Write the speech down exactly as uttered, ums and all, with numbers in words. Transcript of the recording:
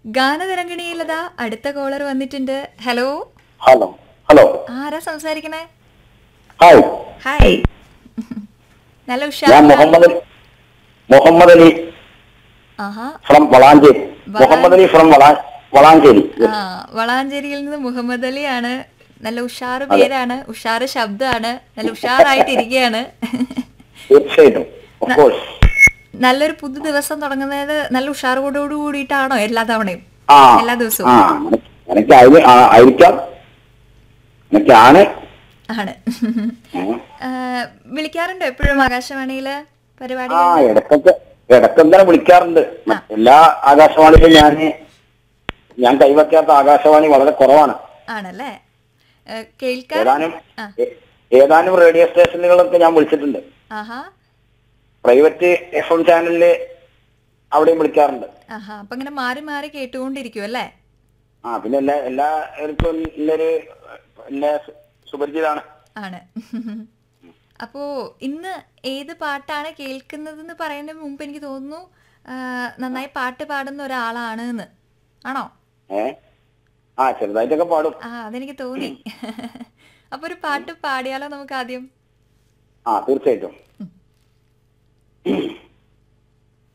ഗാനതരംഗിണിയിലതാ അടുത്ത കോളർ വന്നിട്ടുണ്ട്. Hello hello hello ആരാ സംസാരിക്കണേ? Hi hi. നല്ല ഞാൻ ഉഷാർ. മുഹമ്മദ് മുഹമ്മദ് അലി ആഹാ. ഫ്രം വളാഞ്ചേരി. വളാ- മുഹമ്മദ് അലി ഫ്രം വളാ വളാഞ്ചേരി. ആ വളാഞ്ചേരിയിൽ നിന്ന് മുഹമ്മദ് അലിയാണ്. നല്ല ഉഷാറ് അതെ. പേരാണ്, ഉഷാറ് ശബ്ദമാണ്, നല്ല ഉഷാറായിട്ടിരിക്കുകയാണ്. തീർച്ചയായിട്ടും ഓഫ് കോഴ്സ്. നല്ലൊരു പുതു ദിവസം തുടങ്ങുന്നത് നല്ല ഉഷാറോടോട് കൂടിയിട്ടാണോ എല്ലാ തവണയും, ആ എല്ലാ ആ ദിവസവും? എനിക്ക് അതിന് ആ- ആയിരിക്കാം എനിക്കാണ്. ആണ്. ഉം. ആ, വിളിക്കാറുണ്ടോ എപ്പോഴും ആകാശവാണിയില് പരിപാടി? ആ ഇടക്കൊക്കെ ഇടക്കെന്താണ് വിളിക്കാറുണ്ട്. എല്ലാ ആകാശവാണിയിലും ഞാൻ ഞാൻ കൈവയ്ക്കാത്ത ആകാശവാണി വളരെ കുറവാണ്. ആണല്ലേ. ഏ, കേൾക്കാൻ. ഏതാനും ആ. ഏ- ഏതാനും റേഡിയോ സ്റ്റേഷനുകളൊക്കെ ഞാൻ വിളിച്ചിട്ടുണ്ട്. ആഹാ പ്രൈവറ്റ് എഫ് എം ചാനലില് അവിടെയും വിളിക്കാറുണ്ട്. ആഹാ. അപ്പൊ ഇങ്ങനെ മാറി മാറി കേട്ടുകൊണ്ടിരിക്കും അല്ലേ? ആ പിന്നെ എല്ലാ എല്ലാവർക്കും ഇന്നൊരു എന്നെ സു- സുപരിചിതാണ്. ആണ്. അപ്പോ ഇന്ന് ഏത് പാട്ടാണ് കേൾക്കുന്നതെന്ന് പറയുന്നതിന് മുമ്പ് എനിക്ക് തോന്നുന്നു ആ, നന്നായി പാട്ട് പാടുന്ന ഒരാളാണ് എന്ന്. ആണോ? ഏ ആ ചെറുതായിട്ടൊക്കെ പാടും. ആ അതെനിക്ക് തോന്നി. അപ്പൊ ഒരു പാട്ട് പാടിയാലോ നമുക്ക് ആദ്യം? ആ തീർച്ചയായിട്ടും.